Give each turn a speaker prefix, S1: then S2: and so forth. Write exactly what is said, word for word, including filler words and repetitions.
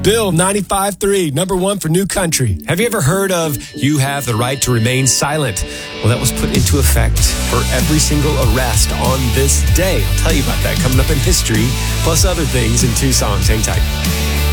S1: Bill, ninety-five three, number one for New Country. Have you ever heard of you have the right to remain silent? Well, that was put into effect for every single arrest on this day. I'll tell you about that coming up in history, plus other things in two songs. Hang tight.